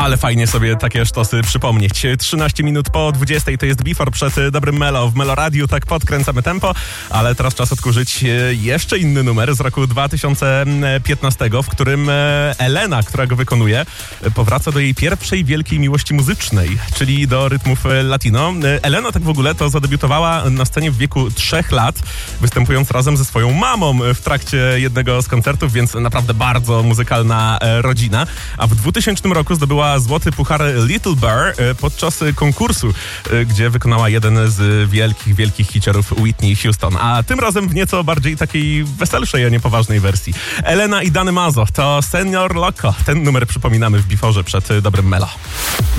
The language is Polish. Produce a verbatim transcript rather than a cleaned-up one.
Ale fajnie sobie takie sztosy przypomnieć. trzynaście minut po dwudziestej to jest Before przed Dobrym Melo. W Melo Radiu tak podkręcamy tempo, ale teraz czas odkurzyć jeszcze inny numer z roku dwa tysiące piętnastego, w którym Elena, która go wykonuje, powraca do jej pierwszej wielkiej miłości muzycznej, czyli do rytmów latino. Elena tak w ogóle to zadebiutowała na scenie w wieku trzech lat, występując razem ze swoją mamą w trakcie jednego z koncertów, więc naprawdę bardzo muzykalna rodzina. A w dwutysięcznym roku zdobyła złoty puchar Little Bear podczas konkursu, gdzie wykonała jeden z wielkich, wielkich hiciorów Whitney Houston. A tym razem w nieco bardziej takiej weselszej, a nie poważnej wersji. Elena i Danny Mazo to Senior Loco. Ten numer przypominamy w Beforze przed Dobrym Melo.